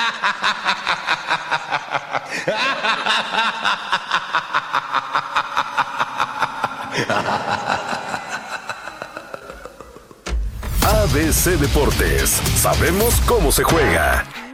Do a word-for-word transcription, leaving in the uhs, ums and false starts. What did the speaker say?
A B C Deportes, sabemos cómo se juega.